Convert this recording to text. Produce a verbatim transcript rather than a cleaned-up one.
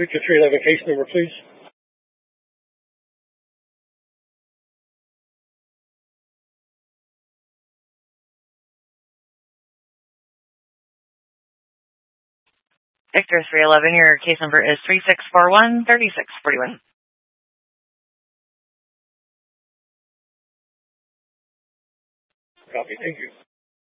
Victor three eleven, case number, please. Victor three eleven, your case number is three six four one, three six four one. Copy, thank you.